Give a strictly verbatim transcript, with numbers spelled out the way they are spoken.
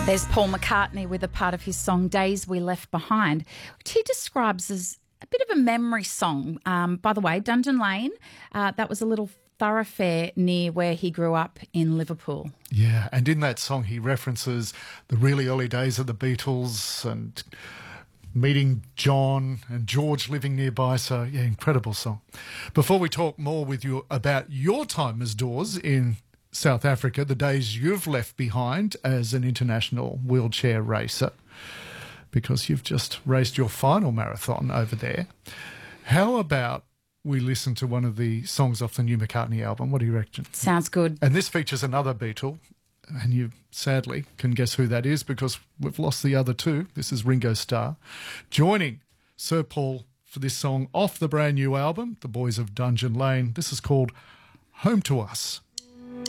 There's Paul McCartney with a part of his song Days We Left Behind, which he describes as a bit of a memory song. Um, by the way, Dungeon Lane, uh, that was a little thoroughfare near where he grew up in Liverpool. Yeah, and in that song he references the really early days of the Beatles and meeting John and George living nearby. So, yeah, incredible song. Before we talk more with you about your time as Dawes in South Africa, the days you've left behind as an international wheelchair racer, because you've just raced your final marathon over there, how about we listen to one of the songs off the new McCartney album? What do you reckon? Sounds good. And this features another Beatle, and you sadly can guess who that is because we've lost the other two. This is Ringo Starr joining Sir Paul for this song off the brand new album, The Boys of Dungeon Lane. This is called Home to Us.